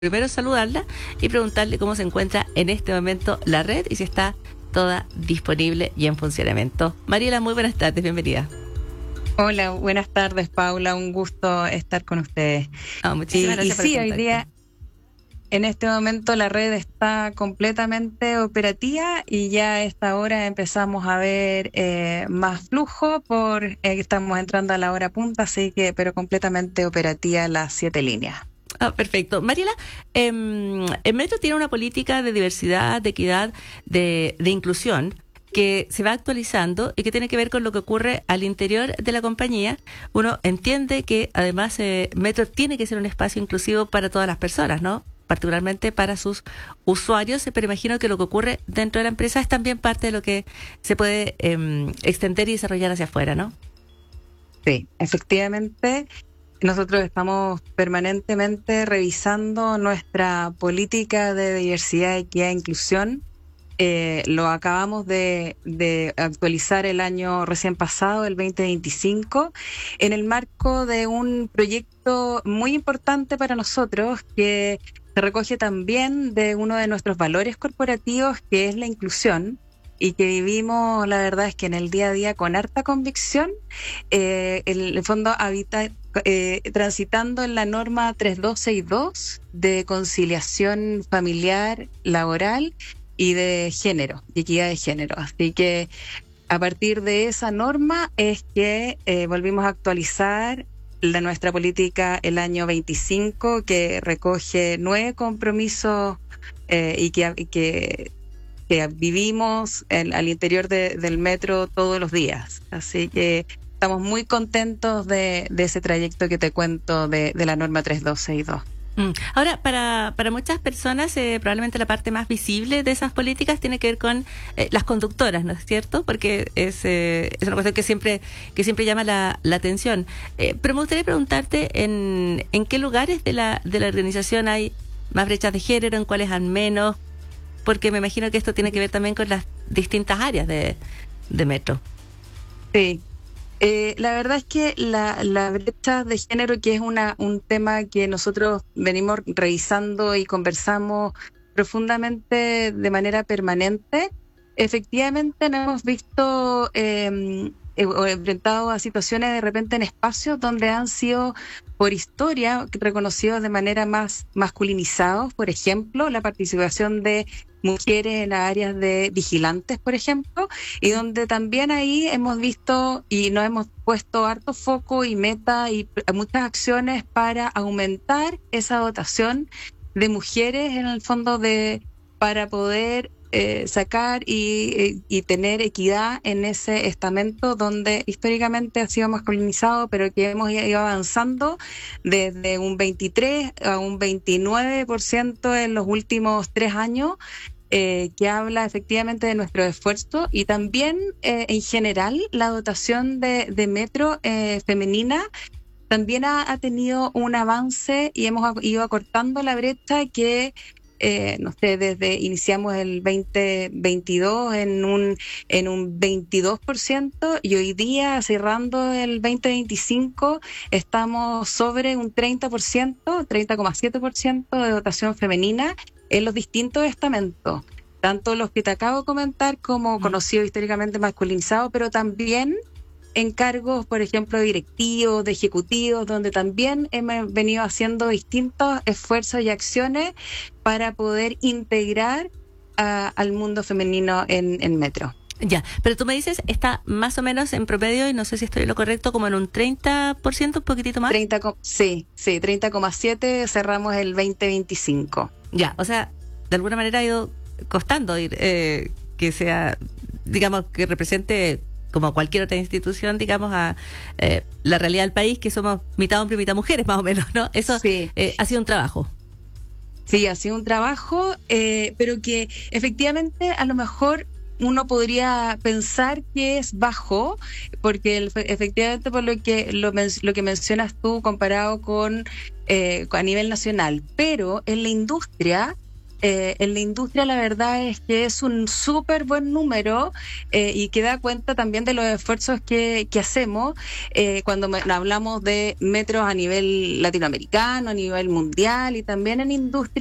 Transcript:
primero saludarla y preguntarle cómo se encuentra en este momento la red y si está toda disponible y en funcionamiento. Mariela, muy buenas tardes, bienvenida. Hola, buenas tardes, Paula. Un gusto estar con ustedes. Muchísimas gracias por el sí, hoy contacto. día, en este momento, la red está completamente operativa y ya a esta hora empezamos a ver más flujo estamos entrando a la hora punta, pero completamente operativa las 7 líneas. Perfecto. Mariela, el Metro tiene una política de diversidad, de equidad, de inclusión que se va actualizando y que tiene que ver con lo que ocurre al interior de la compañía. Uno entiende que además Metro tiene que ser un espacio inclusivo para todas las personas, ¿no? Particularmente para sus usuarios, pero imagino que lo que ocurre dentro de la empresa es también parte de lo que se puede extender y desarrollar hacia afuera, ¿no? Sí, efectivamente. Nosotros estamos permanentemente revisando nuestra política de diversidad, equidad e inclusión. Lo acabamos de actualizar el año recién pasado, el 2025, en el marco de un proyecto muy importante para nosotros que se recoge también de uno de nuestros valores corporativos, que es la inclusión, y que vivimos, la verdad es que en el día a día con harta convicción. El fondo habita transitando en la norma 3262 de conciliación familiar, laboral y de género, de equidad de género. Así que a partir de esa norma es que volvimos a actualizar nuestra política el año 25, que recoge 9 compromisos y que vivimos al interior del metro todos los días. Así que estamos muy contentos de ese trayecto que te cuento de la norma 3262. Ahora, para muchas personas, probablemente la parte más visible de esas políticas tiene que ver con las conductoras, ¿no es cierto? Porque es una cuestión que siempre llama la atención. Pero me gustaría preguntarte en qué lugares de la organización hay más brechas de género, en cuáles han menos, porque me imagino que esto tiene que ver también con las distintas áreas de Metro. Sí. La verdad es que la brecha de género, que es un tema que nosotros venimos revisando y conversamos profundamente de manera permanente, efectivamente nos hemos visto o enfrentado a situaciones de repente en espacios donde han sido por historia reconocidos de manera más masculinizados. Por ejemplo, la participación de mujeres en las áreas de vigilantes, por ejemplo, y donde también ahí hemos visto y nos hemos puesto harto foco y meta y muchas acciones para aumentar esa dotación de mujeres en el fondo para poder sacar y tener equidad en ese estamento donde históricamente ha sido masculinizado, pero que hemos ido avanzando desde un 23 a un 29% en los últimos 3 años, que habla efectivamente de nuestro esfuerzo. Y también en general la dotación de metro femenina también ha tenido un avance y hemos ido acortando la brecha que no sé, iniciamos el 2022 en un 22%, y hoy día, cerrando el 2025, estamos sobre un 30%, 30,7% de dotación femenina en los distintos estamentos, tanto los que te acabo de comentar como conocidos históricamente masculinizados, pero también en cargos, por ejemplo, directivos, de ejecutivos, donde también hemos venido haciendo distintos esfuerzos y acciones para poder integrar al mundo femenino en Metro. Ya, pero tú me dices, está más o menos en promedio, y no sé si estoy en lo correcto, como en un 30%, un poquitito más. 30,7, cerramos el 2025. Ya, o sea, de alguna manera ha ido costando ir que sea, digamos, que represente, como cualquier otra institución, digamos, a la realidad del país, que somos mitad hombres y mitad mujeres, más o menos, ¿no? Eso sí. Ha sido un trabajo. Sí, ha sido un trabajo, pero que efectivamente a lo mejor uno podría pensar que es bajo, porque efectivamente por lo que mencionas tú comparado con a nivel nacional, pero en la industria En la industria la verdad es que es un súper buen número y que da cuenta también de los esfuerzos que hacemos cuando hablamos de metros a nivel latinoamericano, a nivel mundial y también en industria.